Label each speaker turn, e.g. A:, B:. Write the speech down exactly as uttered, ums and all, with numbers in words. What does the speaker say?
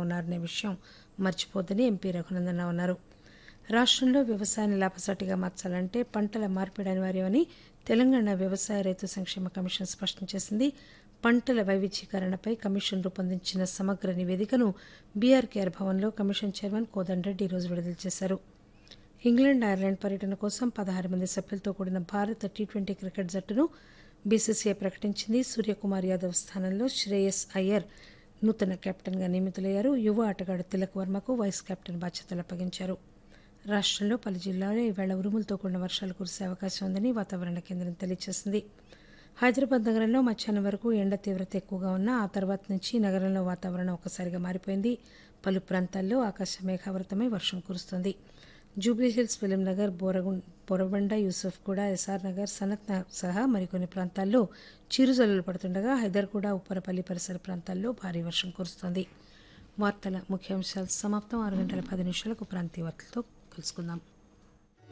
A: ఉన్నారనే విషయం మర్చిపోద్దని ఎంపీ రఘునందన్ రావు అన్నారు. రాష్టంలో వ్యవసాయాన్ని లాభసాటిగా మార్చాలంటే పంటల మార్పిడి అనివార్యమని తెలంగాణ వ్యవసాయ రైతు సంక్షేమ కమిషన్ స్పష్టం చేసింది. పంటల వైవిధ్యీకరణపై కమిషన్ రూపొందించిన సమగ్ర నివేదికను బీఆర్కేఆర్ భవన్లో కమిషన్ చైర్మన్ కోదండరెడ్డి ఈరోజు విడుదల చేశారు. ఇంగ్లాండ్, ఐర్లాండ్ పర్యటన కోసం పదహారు మంది సభ్యులతో కూడిన భారత టీ ట్వంటీ క్రికెట్ జట్టును బీసీసీఐ ప్రకటించింది. సూర్యకుమార్ యాదవ్ స్థానంలో శ్రేయస్ అయ్యర్ నూతన కెప్టెన్గా నియమితులయ్యారు. యువ ఆటగాడు తిలక్ వర్మకు వైస్ కెప్టెన్ బాధ్యతలు అప్పగించారు. రాష్టంలో పలు జిల్లాల్లో ఈవేళ ఉరుములతో కూడిన వర్షాలు కురిసే అవకాశం ఉందని వాతావరణ కేంద్రం తెలియజేసింది. హైదరాబాద్ నగరంలో మధ్యాహ్నం వరకు ఎండ తీవ్రత ఎక్కువగా ఉన్నా ఆ తర్వాత నుంచి నగరంలో వాతావరణం ఒక్కసారిగా మారిపోయింది. పలు ప్రాంతాల్లో ఆకాశం మేఘావృతమై వర్షం కురుస్తోంది. జూబ్లీహిల్స్, ఫిలింనగర్, బోరగుం బోరబండ, యూసుఫ్గూడ, ఎస్ఆర్ నగర్, సనత్ నగర్ సహా మరికొన్ని ప్రాంతాల్లో చిరుజల్లులు పడుతుండగా హైదర్గూడ, ఉప్పరపల్లి పరిసర ప్రాంతాల్లో భారీ వర్షం కురుస్తోంది. వార్తల ముఖ్యాంశాలు సమాప్తం. ఆరు గంటల పది నిమిషాలకు ప్రాంతీయ వార్తలతో కలుసుకుందాం.